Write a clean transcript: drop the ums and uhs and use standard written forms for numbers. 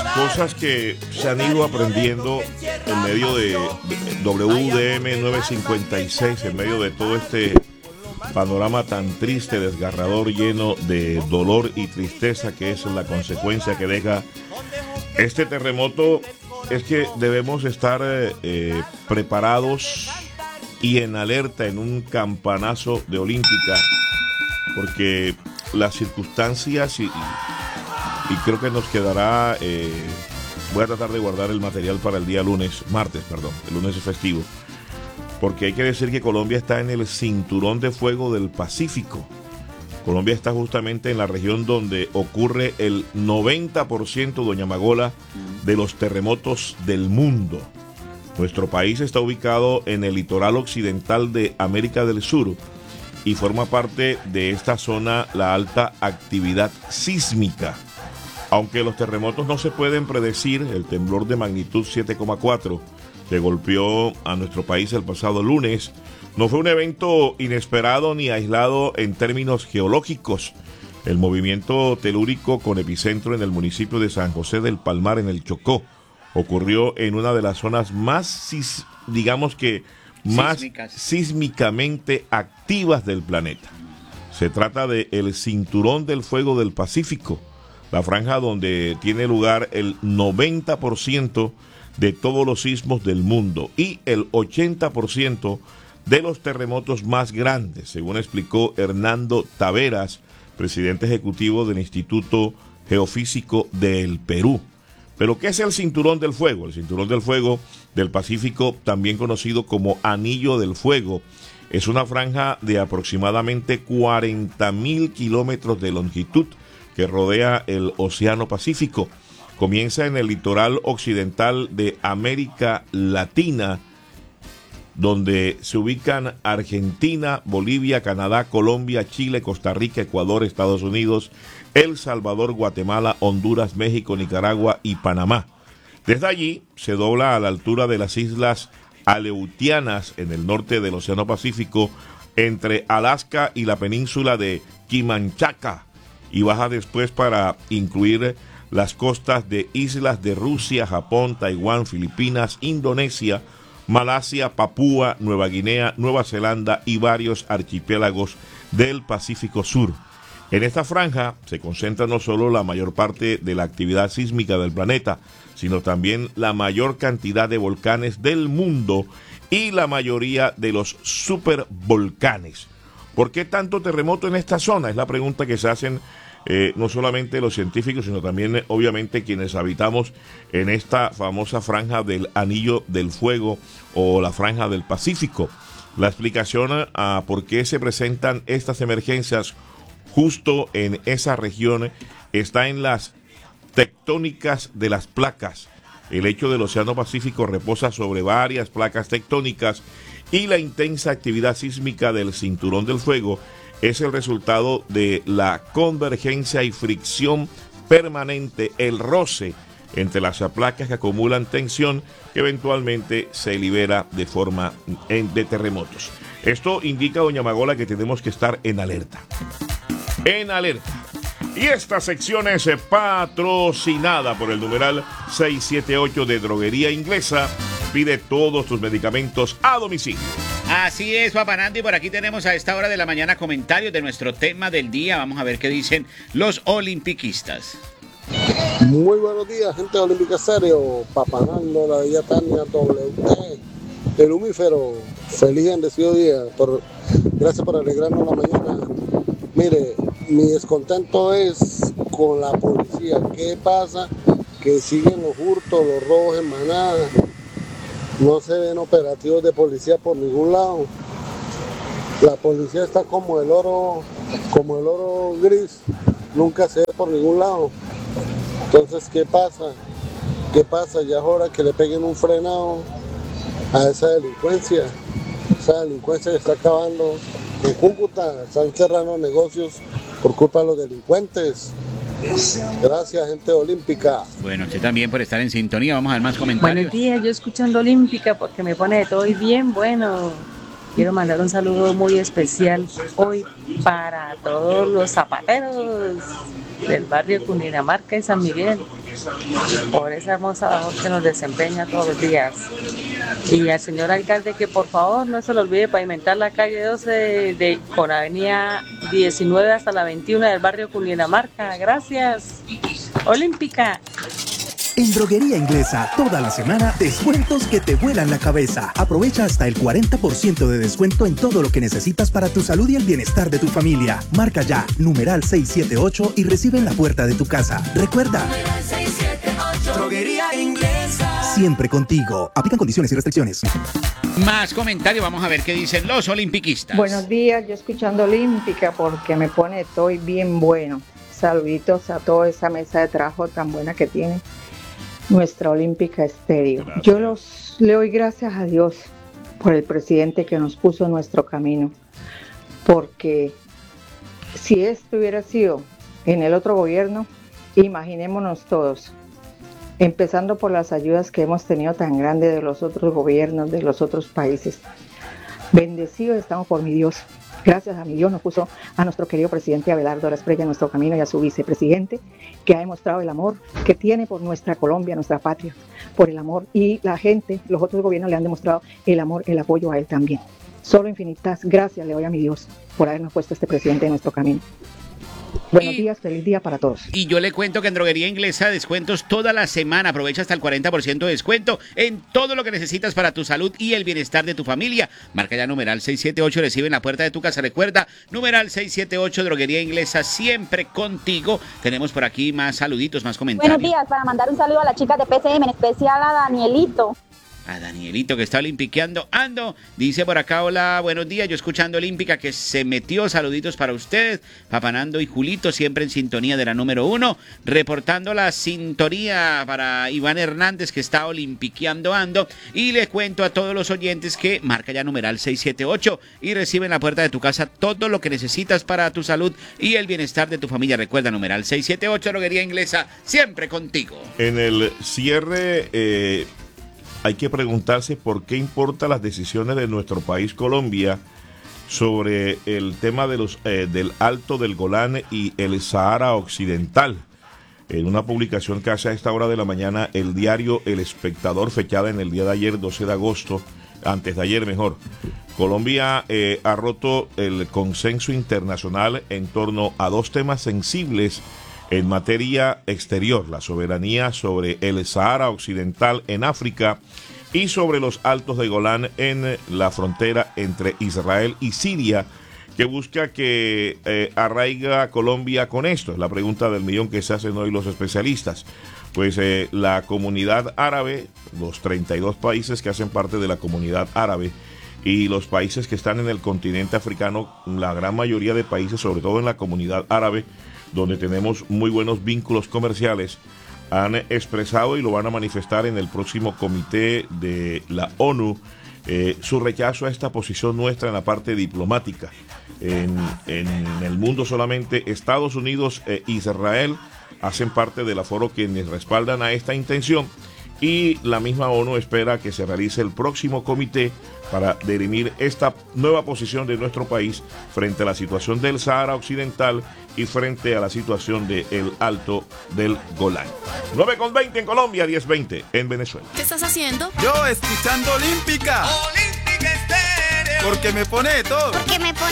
cosas que se han ido aprendiendo en medio de WDM 956, en medio de todo este panorama tan triste, desgarrador, lleno de dolor y tristeza que es la consecuencia que deja este terremoto, es que debemos estar preparados y en alerta, en un campanazo de olímpica, porque las circunstancias y creo que nos quedará, voy a tratar de guardar el material para el día martes, el lunes es festivo, porque hay que decir que Colombia está en el cinturón de fuego del Pacífico. Colombia está justamente en la región donde ocurre el 90%, doña Magola, de los terremotos del mundo. Nuestro país está ubicado en el litoral occidental de América del Sur y forma parte de esta zona la alta actividad sísmica. Aunque los terremotos no se pueden predecir, el temblor de magnitud 7,4 que golpeó a nuestro país el pasado lunes no fue un evento inesperado ni aislado en términos geológicos. El movimiento telúrico con epicentro en el municipio de San José del Palmar, en el Chocó, ocurrió en una de las zonas más, sísmicamente activas del planeta. Se trata de el cinturón del fuego del Pacífico, la franja donde tiene lugar el 90% de todos los sismos del mundo y el 80% de los terremotos más grandes, según explicó Hernando Taveras, presidente ejecutivo del Instituto Geofísico del Perú. ¿Pero qué es el Cinturón del Fuego? El Cinturón del Fuego del Pacífico, también conocido como Anillo del Fuego, es una franja de aproximadamente 40.000 kilómetros de longitud que rodea el Océano Pacífico. Comienza en el litoral occidental de América Latina, donde se ubican Argentina, Bolivia, Canadá, Colombia, Chile, Costa Rica, Ecuador, Estados Unidos, El Salvador, Guatemala, Honduras, México, Nicaragua y Panamá. Desde allí se dobla a la altura de las islas Aleutianas en el norte del Océano Pacífico, entre Alaska y la península de Quimanchaca, y baja después para incluir las costas de islas de Rusia, Japón, Taiwán, Filipinas, Indonesia, Malasia, Papúa, Nueva Guinea, Nueva Zelanda y varios archipiélagos del Pacífico Sur. En esta franja se concentra no solo la mayor parte de la actividad sísmica del planeta, sino también la mayor cantidad de volcanes del mundo y la mayoría de los supervolcanes. ¿Por qué tanto terremoto en esta zona? Es la pregunta que se hacen no solamente los científicos, sino también obviamente quienes habitamos en esta famosa franja del Anillo del Fuego o la franja del Pacífico. La explicación a por qué se presentan estas emergencias justo en esa región está en las tectónicas de las placas. El lecho del Océano Pacífico reposa sobre varias placas tectónicas y la intensa actividad sísmica del Cinturón del Fuego es el resultado de la convergencia y fricción permanente, el roce entre las placas que acumulan tensión que eventualmente se libera de forma de terremotos. Esto indica, doña Magola, que tenemos que estar en alerta. En alerta. Y esta sección es patrocinada por el numeral 678 de Droguería Inglesa. Pide todos tus medicamentos a domicilio. Así es, Papá Nando, y por aquí tenemos a esta hora de la mañana comentarios de nuestro tema del día. Vamos a ver qué dicen los olimpiquistas. Muy buenos días, gente de Olímpica Serio. Papá Nando, la bella Tania, WT, el humífero. Feliz y bendecido día. Gracias por alegrarnos la mañana. Mire, mi descontento es con la policía. ¿Qué pasa? Que siguen los hurtos, los robos en manada. No se ven operativos de policía por ningún lado. La policía está como el oro gris. Nunca se ve por ningún lado. Entonces, ¿qué pasa? Ya es hora que le peguen un frenado a esa delincuencia. Esa delincuencia que está acabando en Cúcuta. Están cerrando negocios por culpa de los delincuentes. Gracias, gente olímpica. Bueno, usted también por estar en sintonía. Vamos a ver más comentarios. Buenos días, yo escuchando Olímpica porque me pone de todo y bien bueno. Quiero mandar un saludo muy especial hoy para todos los zapateros del barrio Cundinamarca y San Miguel. por esa hermosa labor que nos desempeña todos los días. Y al señor alcalde que por favor no se le olvide pavimentar la calle 12 con avenida 19 hasta la 21 del barrio Cundinamarca. Gracias. Olímpica. En Droguería Inglesa, toda la semana, descuentos que te vuelan la cabeza. Aprovecha hasta el 40% de descuento en todo lo que necesitas para tu salud y el bienestar de tu familia. Marca ya, numeral 678 y recibe en la puerta de tu casa. Recuerda, Droguería Inglesa. Siempre contigo. Aplican condiciones y restricciones. Más comentarios, vamos a ver qué dicen los olimpiquistas. Buenos días, yo escuchando Olímpica porque me pone estoy bien bueno. Saluditos a toda esa mesa de trabajo tan buena que tiene nuestra Olímpica Estéreo. Gracias. Yo le doy gracias a Dios por el presidente que nos puso en nuestro camino, porque si esto hubiera sido en el otro gobierno, imaginémonos todos, empezando por las ayudas que hemos tenido tan grandes de los otros gobiernos, de los otros países. Bendecidos estamos por mi Dios. Gracias a mi Dios nos puso a nuestro querido presidente Abelardo Lasprilla en nuestro camino y a su vicepresidente, que ha demostrado el amor que tiene por nuestra Colombia, nuestra patria, por el amor. Y la gente, los otros gobiernos le han demostrado el amor, el apoyo a él también. Solo infinitas gracias le doy a mi Dios por habernos puesto este presidente en nuestro camino. Buenos días, feliz día para todos. Y yo le cuento que en Droguería Inglesa descuentos toda la semana. Aprovecha hasta el 40% de descuento en todo lo que necesitas para tu salud y el bienestar de tu familia. Marca ya numeral 678, recibe en la puerta de tu casa. Recuerda, numeral 678, Droguería Inglesa, siempre contigo. Tenemos por aquí más saluditos, más comentarios. Buenos días, para mandar un saludo a las chicas de PCM, en especial a Danielito. A Danielito que está olimpiqueando. Ando, dice por acá, hola, buenos días, yo escuchando Olímpica que se metió, saluditos para usted, Papá Nando y Julito, siempre en sintonía de la número 1, reportando la sintonía para Iván Hernández que está olimpiqueando ando, y le cuento a todos los oyentes que marca ya numeral 678 y recibe en la puerta de tu casa todo lo que necesitas para tu salud y el bienestar de tu familia. Recuerda, numeral 678, Droguería Inglesa, siempre contigo. En el cierre hay que preguntarse por qué importan las decisiones de nuestro país Colombia sobre el tema de del Alto del Golán y el Sahara Occidental. En una publicación que hace a esta hora de la mañana el diario El Espectador, fechada en el día de ayer, 12 de agosto, antes de ayer mejor, Colombia ha roto el consenso internacional en torno a dos temas sensibles en materia exterior: la soberanía sobre el Sahara Occidental en África y sobre los Altos de Golán en la frontera entre Israel y Siria, que busca que arraiga Colombia con esto. Es la pregunta del millón que se hacen hoy los especialistas. Pues la comunidad árabe, los 32 países que hacen parte de la comunidad árabe y los países que están en el continente africano, la gran mayoría de países, sobre todo en la comunidad árabe, donde tenemos muy buenos vínculos comerciales, han expresado y lo van a manifestar en el próximo comité de la ONU su rechazo a esta posición nuestra en la parte diplomática. En el mundo solamente Estados Unidos e Israel hacen parte del aforo quienes respaldan a esta intención, y la misma ONU espera que se realice el próximo comité para dirimir esta nueva posición de nuestro país frente a la situación del Sahara Occidental y frente a la situación del Alto del Golán. 9:20 en Colombia, 10:20 en Venezuela. ¿Qué estás haciendo? Yo escuchando Olímpica. Olímpica Estéreo. Porque me pone todo. Porque me pone